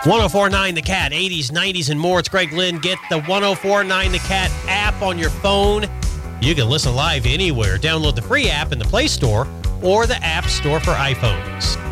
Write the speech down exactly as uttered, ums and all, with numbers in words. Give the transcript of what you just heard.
one oh four point nine The Cat, eighties, nineties, and more. It's Greg Lynn. Get the one oh four point nine The Cat app on your phone. You can listen live anywhere. Download the free app in the Play Store or the App Store for iPhones.